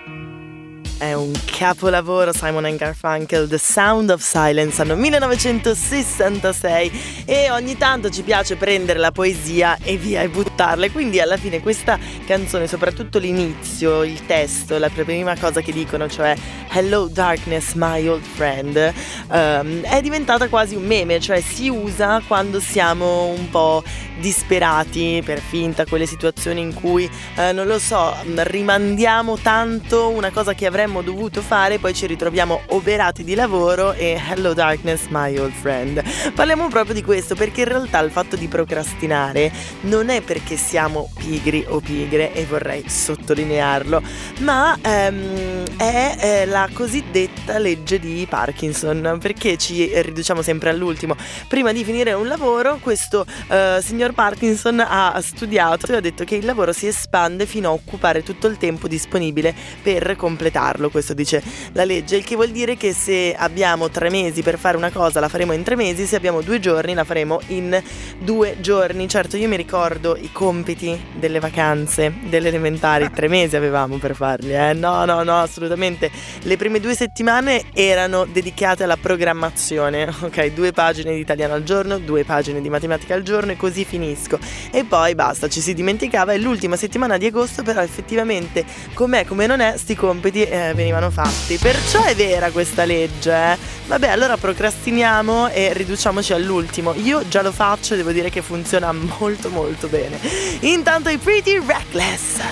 È un capolavoro, Simon & Garfunkel, The Sound of Silence, anno 1966, e ogni tanto ci piace prendere la poesia e via e buttarla, e quindi alla fine questa canzone, soprattutto l'inizio, il testo, la prima cosa che dicono, cioè Hello darkness my old friend, è diventata quasi un meme, cioè si usa quando siamo un po' disperati, per finta, quelle situazioni in cui non lo so, rimandiamo tanto una cosa che avremmo dovuto fare, poi ci ritroviamo oberati di lavoro e hello darkness my old friend. Parliamo proprio di questo, perché in realtà il fatto di procrastinare non è perché siamo pigri o pigre, e vorrei sottolinearlo, ma è la cosiddetta legge di Parkinson, perché ci riduciamo sempre all'ultimo. Prima di finire un lavoro, questo signor Parkinson ha studiato e ha detto che il lavoro si espande fino a occupare tutto il tempo disponibile per completarlo. Questo dice la legge, il che vuol dire che se abbiamo 3 mesi per fare una cosa la faremo in 3 mesi, se abbiamo 2 giorni la faremo in 2 giorni. Certo, io mi ricordo i compiti delle vacanze delle elementari, 3 mesi avevamo per farli, no, assolutamente. Le prime 2 settimane erano dedicate alla programmazione, ok, 2 pagine di italiano al giorno, 2 pagine di matematica al giorno, e così finisco, e poi basta, ci si dimenticava. E l'ultima settimana di agosto però effettivamente, com'è come non è, sti compiti venivano fatti. Perciò è vera questa legge, Vabbè, allora procrastiniamo e riduciamoci all'ultimo. Io già lo faccio e devo dire che funziona molto molto bene. Intanto i Pretty Reckless.